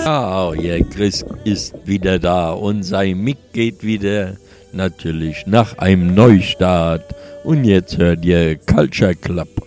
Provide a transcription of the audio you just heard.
Ja, ihr Chris ist wieder da und sein Mick geht wieder natürlich nach einem Neustart. Und jetzt hört ihr Culture Club.